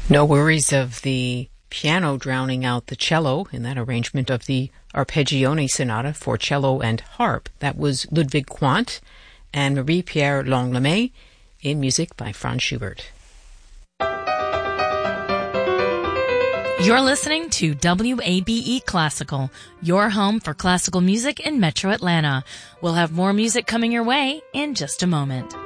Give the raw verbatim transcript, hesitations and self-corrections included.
No worries of the piano drowning out the cello in that arrangement of the Arpeggione Sonata for cello and harp. That was Ludwig Quandt and Marie-Pierre Langlois in music by Franz Schubert. You're listening to W A B E Classical, your home for classical music in Metro Atlanta. We'll have more music coming your way in just a moment.